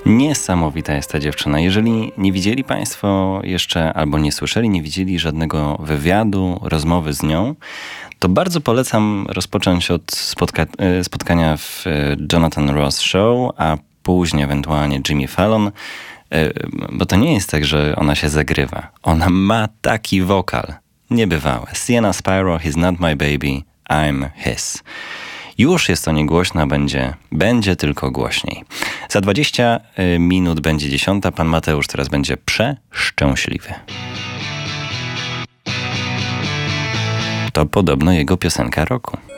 Niesamowita jest ta dziewczyna. Jeżeli nie widzieli Państwo jeszcze, albo nie słyszeli, nie widzieli żadnego wywiadu, rozmowy z nią, to bardzo polecam rozpocząć od spotkania w Jonathan Ross Show, a później ewentualnie Jimmy Fallon, bo to nie jest tak, że ona się zagrywa. Ona ma taki wokal. Niebywałe. Sienna Spiro, He's Not My Baby, I'm His. Już jest to niegłośno, a będzie tylko głośniej. Za 20 minut będzie 10. Pan Mateusz teraz będzie przeszczęśliwy. To podobno jego piosenka roku.